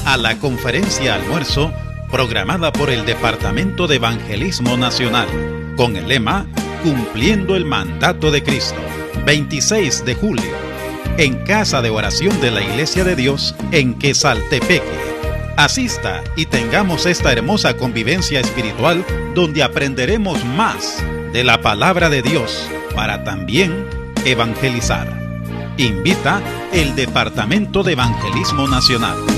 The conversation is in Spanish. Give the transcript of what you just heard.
a la conferencia almuerzo programada por el Departamento de Evangelismo Nacional, con el lema Cumpliendo el Mandato de Cristo, 26 de julio, en Casa de Oración de la Iglesia de Dios en Quesaltepeque. Asista y tengamos esta hermosa convivencia espiritual donde aprenderemos más de la palabra de Dios para también evangelizar. Invita el Departamento de Evangelismo Nacional.